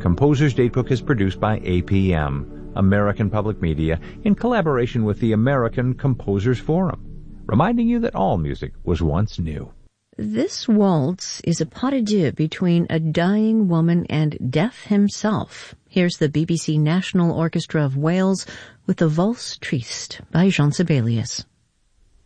Composer's Datebook is produced by APM, American Public Media, in collaboration with the American Composers Forum, reminding you that all music was once new. This waltz is a pas de deux between a dying woman and death himself. Here's the BBC National Orchestra of Wales with the Valse Triste by Jean Sibelius.